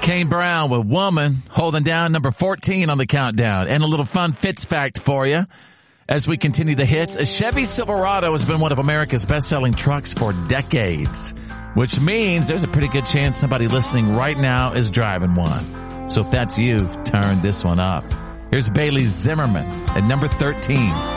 Kane Brown with Woman, holding down number 14 on the countdown. And a little fun Fitz fact for you as we continue the hits. A Chevy Silverado has been one of America's best-selling trucks for decades, which means there's a pretty good chance somebody listening right now is driving one. So if that's you, turn this one up. Here's Bailey Zimmerman at number 13.